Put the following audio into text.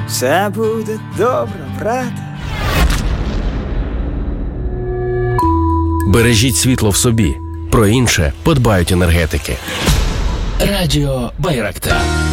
Все буде добре, брате. Бережіть світло в собі. Про інше подбають енергетики. Радіо Байрактар.